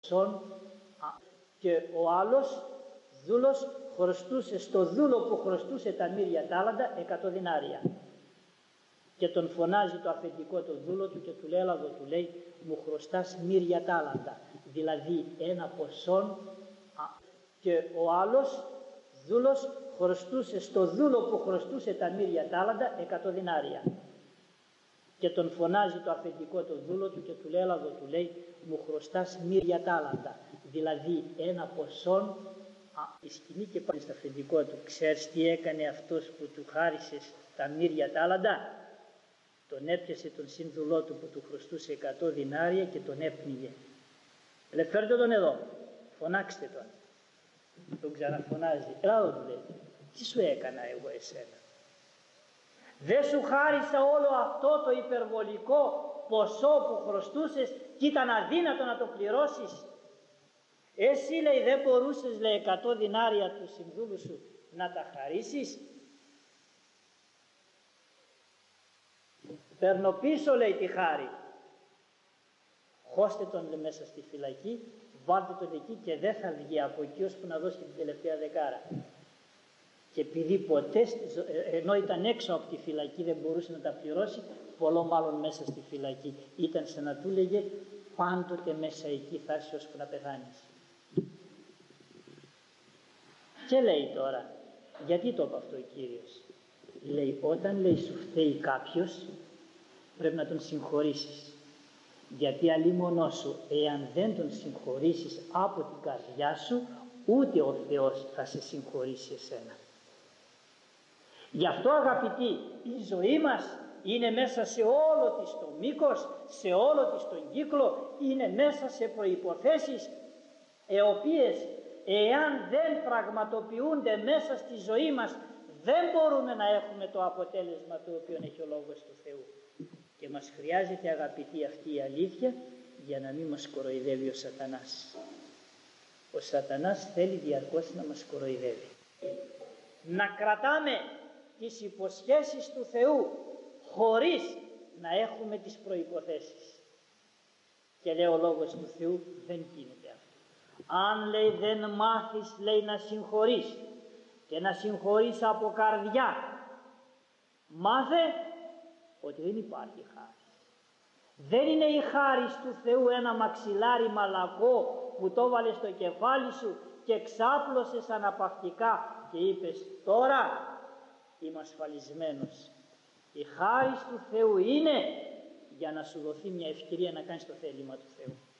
Και ο άλλος δούλος χρωστούσε στο δούλο που χρωστούσε τα μύρια τάλαντα 100 δινάρια. Και τον φωνάζει το αφεντικό το δούλο του και του λέει, έλα εδώ, του λέει, μου χρωστάς μύρια τάλαντα, δηλαδή ένα ποσό. Και ο άλλος δούλος χρωστούσε στο δούλο που χρωστούσε τα μύρια τάλαντα 100 δινάρια. Και τον φωνάζει το αφεντικό το δούλο του και του λέει, έλα εδώ, του λέει, μου χρωστάς μύρια τάλαντα, δηλαδή ένα ποσό. Η σκηνή και πάει στο αφεντικό του, ξέρεις τι έκανε αυτός που του χάρισε τα μύρια τάλαντα? Τον έπιασε τον σύνδουλό του που του χρωστούσε 100 δινάρια και τον έπνιγε. Λέει, φέρτε τον εδώ, φωνάξτε τον. Τον ξαναφωνάζει, έλα εδώ, του λέει, τι σου έκανα εγώ εσένα? Δεν σου χάρισα όλο αυτό το υπερβολικό ποσό που χρωστούσες και ήταν αδύνατο να το πληρώσεις? Εσύ, λέει, δεν μπορούσες, λέει, 100 δινάρια του συνδούλου σου να τα χαρίσεις? Παίρνω πίσω, λέει, τη χάρη. Χώστε τον, λέει, μέσα στη φυλακή, βάλτε τον εκεί και δεν θα βγει από εκεί ώσπου να δώσει την τελευταία δεκάρα. Και επειδή ποτέ, ενώ ήταν έξω από τη φυλακή, δεν μπορούσε να τα πληρώσει, πολλό μάλλον μέσα στη φυλακή. Ήταν σαν να του λέγε, πάντοτε μέσα εκεί θα είσαι ώσπου να πεθάνεις. Και λέει τώρα, γιατί το είπε αυτό ο Κύριος? Λέει, όταν, λέει, σου φταίει κάποιος, πρέπει να τον συγχωρήσεις. Γιατί αλίμονό σου, εάν δεν τον συγχωρήσεις από την καρδιά σου, ούτε ο Θεός θα σε συγχωρήσει εσένα. Γι' αυτό, αγαπητοί, η ζωή μας είναι μέσα σε όλο της το μήκος, σε όλο της τον κύκλο, είναι μέσα σε προϋποθέσεις οι οποίες, εάν δεν πραγματοποιούνται μέσα στη ζωή μας, δεν μπορούμε να έχουμε το αποτέλεσμα το οποίο έχει ο Λόγος του Θεού. Και μας χρειάζεται, αγαπητοί, αυτή η αλήθεια για να μην μας κοροϊδεύει ο Σατανάς. Ο Σατανάς θέλει διαρκώς να μας κοροϊδεύει. Να κρατάμε τις υποσχέσεις του Θεού χωρίς να έχουμε τις προϋποθέσεις. Και λέει ο Λόγος του Θεού, δεν γίνεται αυτό. Αν, λέει, δεν μάθεις, λέει, να συγχωρείς και να συγχωρείς από καρδιά, μάθε ότι δεν υπάρχει χάρη. Δεν είναι η χάρη του Θεού ένα μαξιλάρι μαλακό που το βάλες στο κεφάλι σου και ξάπλωσες αναπαυτικά και είπες, τώρα είμαι ασφαλισμένος. Η χάρη του Θεού είναι για να σου δοθεί μια ευκαιρία να κάνεις το θέλημα του Θεού.